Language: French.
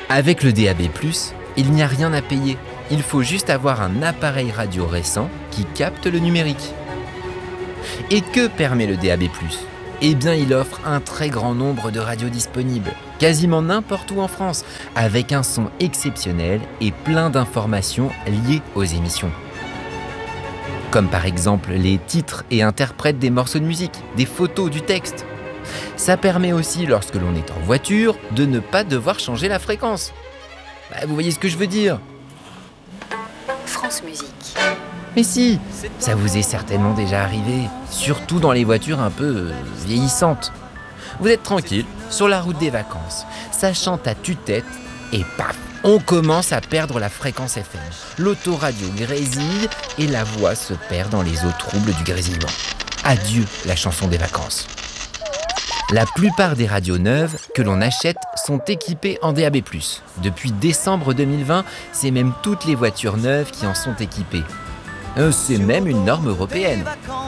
Avec le DAB+, il n'y a rien à payer. Il faut juste avoir un appareil radio récent qui capte le numérique. Et que permet le DAB+? Eh bien, il offre un très grand nombre de radios disponibles, quasiment n'importe où en France, avec un son exceptionnel et plein d'informations liées aux émissions. Comme par exemple les titres et interprètes des morceaux de musique, des photos, du texte. Ça permet aussi, lorsque l'on est en voiture, de ne pas devoir changer la fréquence. Vous voyez ce que je veux dire? France Musique. Mais si, ça vous est certainement déjà arrivé, surtout dans les voitures un peu vieillissantes. Vous êtes tranquille, sur la route des vacances, ça chante à tue-tête et paf, on commence à perdre la fréquence FM. L'autoradio grésille et la voix se perd dans les eaux troubles du grésillement. Adieu la chanson des vacances. La plupart des radios neuves que l'on achète sont équipées en DAB+. Depuis décembre 2020, c'est même toutes les voitures neuves qui en sont équipées. C'est même une norme européenne.